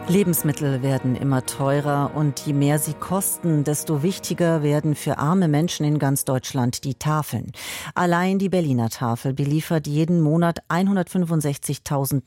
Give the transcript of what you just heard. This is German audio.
Lebensmittel werden immer teurer und je mehr sie kosten, desto wichtiger werden für arme Menschen in ganz Deutschland die Tafeln. Allein die Berliner Tafel beliefert jeden Monat 165.000